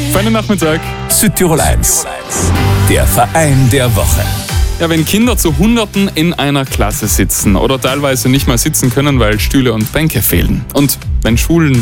Feinen Nachmittag. Südtirol 1, der Verein der Woche. Ja, wenn Kinder zu Hunderten in einer Klasse sitzen oder teilweise nicht mal sitzen können, weil Stühle und Bänke fehlen. Und wenn Schulen